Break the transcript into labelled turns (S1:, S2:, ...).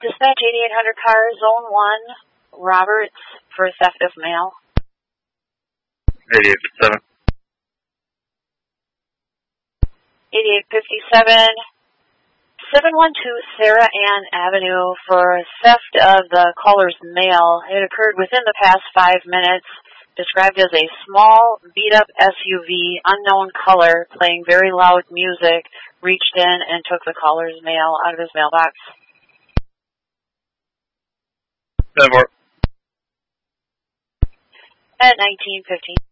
S1: Dispatch 8800 car, Zone 1, Roberts, for theft of mail.
S2: 8857.
S1: 8857, 712 Sarah Ann Avenue for theft of the caller's mail. It occurred within the past 5 minutes. Described as a small, beat-up SUV, unknown color, playing very loud music, reached in and took the caller's mail out of his mailbox.
S2: 10-4.
S1: At 19:15.